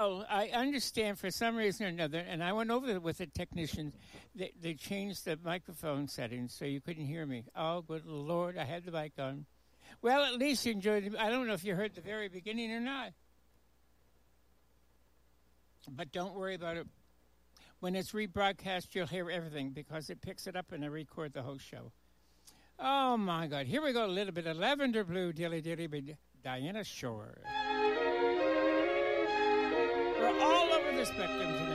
Oh, I understand for some reason or another, and I went over it with the technicians. They changed the microphone settings so you couldn't hear me. Oh, good Lord, I had the mic on. Well, at least you enjoyed it. I don't know if you heard the very beginning or not. But don't worry about it. When it's rebroadcast, you'll hear everything because it picks it up and I record the whole show. Oh, my God. Here we go. A little bit of Lavender Blue, Dilly Dilly, by Diana Shore. We're all over the spectrum tonight.